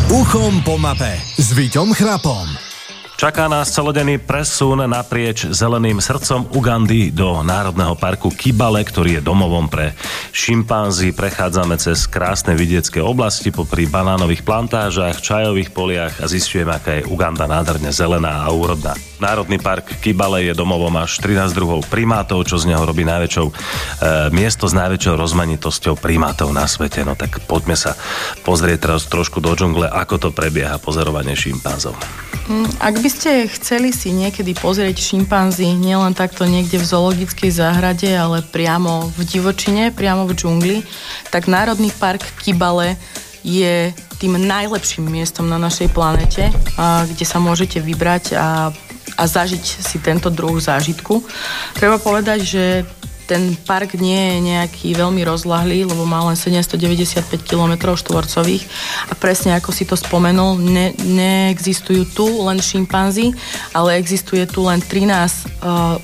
Uchom po mape s Víťom Chrapom. Čaká nás celodenný presun naprieč zeleným srdcom Ugandy do Národného parku Kibale, ktorý je domovom pre šimpanzi. Prechádzame cez krásne vidiecké oblasti popri banánových plantážach, čajových poliach a zisťujeme, aká je Uganda nádherne zelená a úrodná. Národný park Kibale je domovom až 13 druhov primátov, čo z neho robí miesto s najväčšou rozmanitosťou primátov na svete. No tak poďme sa pozrieť teraz trošku do džungle, ako to prebieha pozorovanie šimpanzov. Ak by ste chceli si niekedy pozrieť šimpanzi nielen takto niekde v zoologickej záhrade, ale priamo v divočine, priamo v džungli, tak Národný park Kibale je tým najlepším miestom na našej planete, kde sa môžete vybrať a zažiť si tento druh zážitku. Treba povedať, že ten park nie je nejaký veľmi rozľahlý, lebo má len 795 km štvorcových a presne ako si to spomenul, neexistujú tu len šimpanzi, ale existuje tu len 13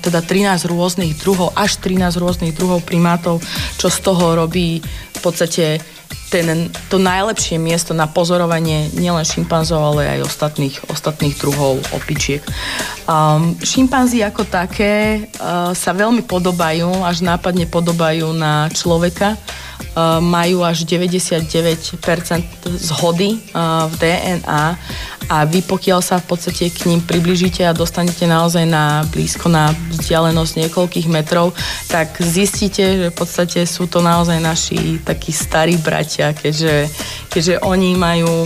rôznych druhov, až 13 rôznych druhov primátov, čo z toho robí v podstate to najlepšie miesto na pozorovanie nielen šimpanzov, ale aj ostatných druhov opičiek. Šimpanzi ako také sa veľmi podobajú, až nápadne podobajú na človeka. Majú až 99% zhody v DNA a vy pokiaľ sa v podstate k ním priblížite a dostanete naozaj blízko na vzdialenosť niekoľkých metrov, tak zistíte, že v podstate sú to naozaj naši takí starí bratia, keďže oni majú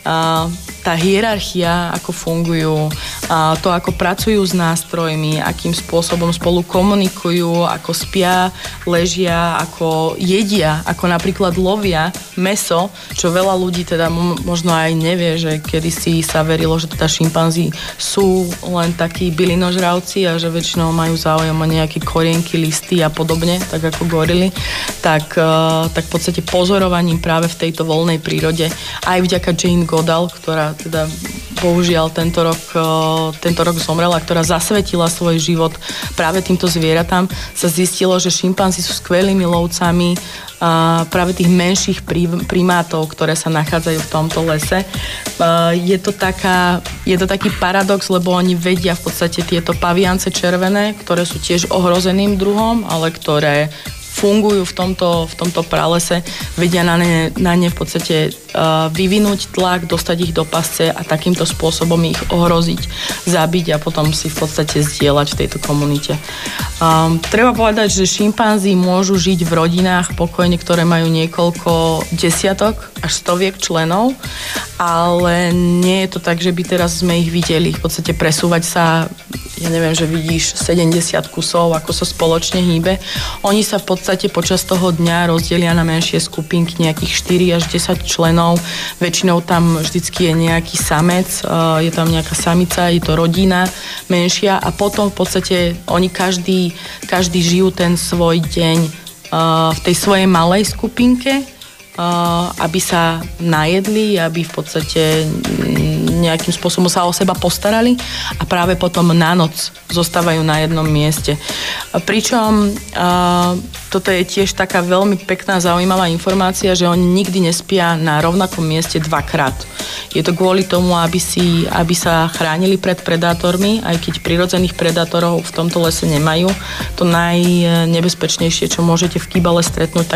tá hierarchia, ako fungujú, to, ako pracujú s nástrojmi, akým spôsobom spolu komunikujú, ako spia, ležia, ako jedia, ako napríklad lovia mäso, čo veľa ľudí teda možno aj nevie, že kedysi sa verilo, že teda šimpanzi sú len takí bylinožravci a že väčšinou majú záujem o nejaké korienky, listy a podobne, tak ako gorily, tak v podstate pozorovaním práve v tejto voľnej prírode, aj vďaka Jane Goodall, ktorá teda bohužiaľ tento rok zomrela, ktorá zasvetila svoj život práve týmto zvieratám, sa zistilo, že šimpanzi sú skvelými lovcami práve tých menších primátov, ktoré sa nachádzajú v tomto lese. Je to taký paradox, lebo oni vedia v podstate tieto paviance červené, ktoré sú tiež ohrozeným druhom, ale ktoré fungujú v tomto pralese, vedia na ne v podstate vyvinúť tlak, dostať ich do pasce a takýmto spôsobom ich ohroziť, zabiť a potom si v podstate zdieľať v tejto komunite. Treba povedať, že šimpanzi môžu žiť v rodinách pokojne, ktoré majú niekoľko desiatok až stoviek členov, ale nie je to tak, že by teraz sme ich videli v podstate presúvať sa, ja neviem, že vidíš 70 kusov, ako sa spoločne hýbe. Oni sa v podstate počas toho dňa rozdelia na menšie skupinky, nejakých 4 až 10 členov. Väčšinou tam vždycky je nejaký samec, je tam nejaká samica, je to rodina menšia a potom v podstate oni každý žijú ten svoj deň v tej svojej malej skupinke, aby sa najedli, aby v podstate nejakým spôsobom sa o seba postarali a práve potom na noc zostávajú na jednom mieste. Pričom toto je tiež taká veľmi pekná, zaujímavá informácia, že oni nikdy nespia na rovnakom mieste dvakrát. Je to kvôli tomu, aby sa chránili pred predátormi, aj keď prirodzených predátorov v tomto lese nemajú. To najnebezpečnejšie, čo môžete v Kibale stretnúť,